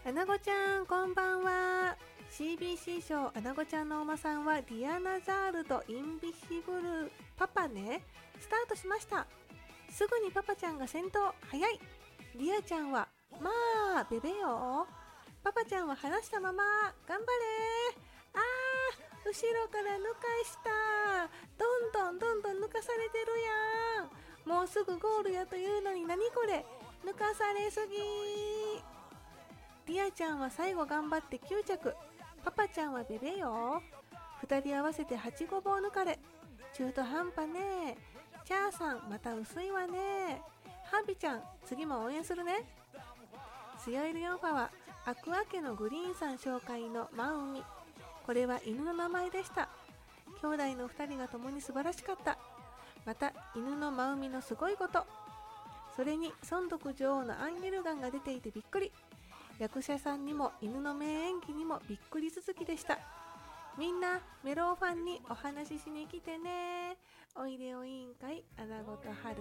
アナゴちゃんこんばんは。 CBC 賞アナゴちゃんのお馬さんはディアナザールとインビシブルパパね。スタートしました。すぐにパパちゃんが先頭。早い。ディアちゃんはまあベベよ。パパちゃんは離したまま。頑張れ。後ろから抜かした。どんどん抜かされてるやん。もうすぐゴールやというのに何これ。抜かされすぎ。ディアちゃんは最後頑張って9着。パパちゃんはベベよ。2人合わせて8ごぼう抜かれ。中途半端ね。チャーさんまた薄いわね。ハビちゃん次も応援するね。強いリオンファはアクア家のグリーンさん紹介のマウミ。これは犬の名前でした。兄弟の2人が共に素晴らしかった。また犬のマウミのすごいこと、それに孫徳女王のアンゲルガンが出ていてびっくり。役者さんにも犬の名演技にもびっくり続きでした。みんなメロウファンにお話ししに来てね。おいでお委員会アナゴと春